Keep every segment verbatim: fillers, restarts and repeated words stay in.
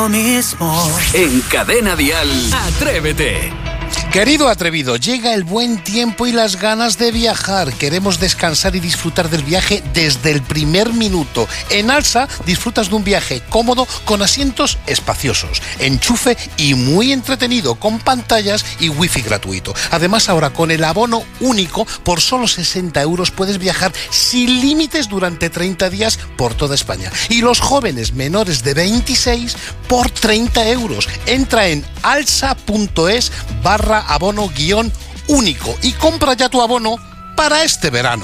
mismo. En Cadena Dial, Atrévete. Querido atrevido, llega el buen tiempo y las ganas de viajar. Queremos descansar y disfrutar del viaje desde el primer minuto. En Alsa disfrutas de un viaje cómodo con asientos espaciosos, enchufe y muy entretenido, con pantallas y wifi gratuito. Además, ahora con el abono único, por solo sesenta euros puedes viajar sin límites durante treinta días por toda España. Y los jóvenes menores de veintiséis por treinta euros. Entra en alsa.es barra abono guión único y compra ya tu abono para este verano.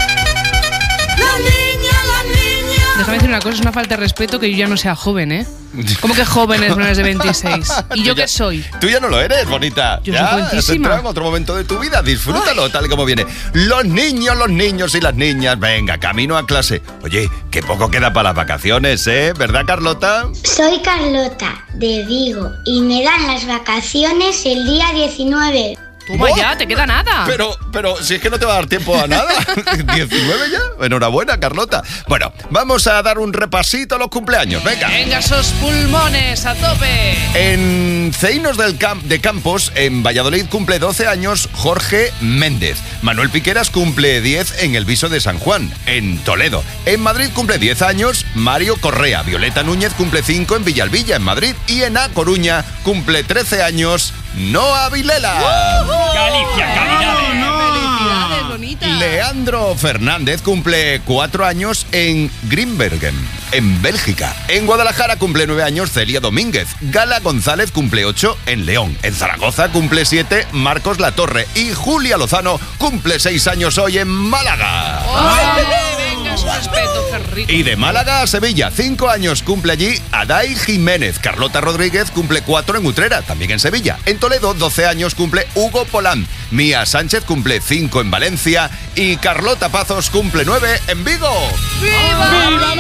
La niña, la niña. Déjame decir una cosa, es una falta de respeto que yo ya no sea joven, ¿eh? ¿Cómo que jóvenes menores de veintiséis? ¿Y yo ya, qué soy? Tú ya no lo eres, bonita. Yo ya, soy buenísima. has entrado en otro momento de tu vida. Disfrútalo. Ay. Tal y como viene. Los niños, los niños y las niñas. Venga, camino a clase. Oye, qué poco queda para las vacaciones, ¿eh? ¿Verdad, Carlota? Soy Carlota, de Vigo, y me dan las vacaciones el día diecinueve. Toma ya, te queda nada. Pero, pero si es que no te va a dar tiempo a nada. ¿diecinueve ya? Enhorabuena, Carlota. Bueno, vamos a dar un repasito a los cumpleaños. Venga. Venga, esos pulmones a tope. En Ceinos del Camp de Campos, en Valladolid, cumple doce años Jorge Méndez. Manuel Piqueras cumple diez en el Viso de San Juan, en Toledo. En Madrid cumple diez años Mario Correa. Violeta Núñez cumple cinco en Villalbilla, en Madrid. Y en A Coruña cumple trece años Noa Vilela. ¡Uh-huh! Galicia, calidades. No. Felicidades, bonita. Leandro Fernández cumple cuatro años en Grimbergen, en Bélgica. En Guadalajara cumple nueve años Celia Domínguez. Gala González cumple ocho en León. En Zaragoza cumple siete Marcos Latorre. Y Julia Lozano cumple seis años hoy en Málaga. ¡Ole! Venga, su respeto, qué rico. Y de Málaga a Sevilla, cinco años cumple allí Adai Jiménez. Carlota Rodríguez cumple cuatro en Utrera, también en Sevilla. En Toledo, doce años cumple Hugo Polán. Mía Sánchez cumple cinco en Valencia. Y Carlota Pazos cumple nueve en Vigo. ¡Viva, ¡Viva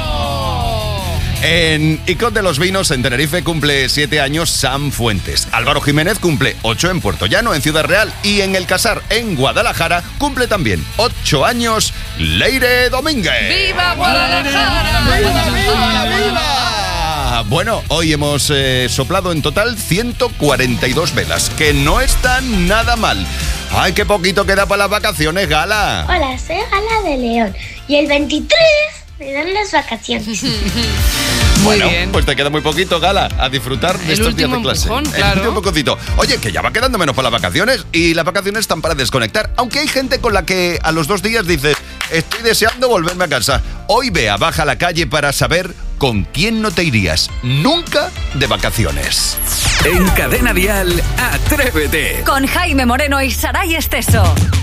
Vigo! En Icod de los Vinos, en Tenerife, cumple siete años Sam Fuentes. Álvaro Jiménez cumple ocho en Puerto Llano, en Ciudad Real. Y en El Casar, en Guadalajara, cumple también ocho años Leire Domínguez. ¡Viva Guadalajara! ¡Viva, viva, viva! Bueno, hoy hemos eh, soplado en total ciento cuarenta y dos velas, que no están nada mal. ¡Ay, qué poquito queda para las vacaciones, Gala! Hola, soy Gala de León, y el veintitrés me dan las vacaciones. Muy bueno, bien. pues te queda muy poquito, Gala, a disfrutar de El estos días de último clase. empujón, El claro. último poquito. Oye, que ya va quedando menos para las vacaciones, y las vacaciones están para desconectar. Aunque hay gente con la que a los dos días dices, estoy deseando volverme a casa. Hoy vea, baja a la calle para saber con quién no te irías nunca de vacaciones. En Cadena Dial, Atrévete. Con Jaime Moreno y Saray Esteso.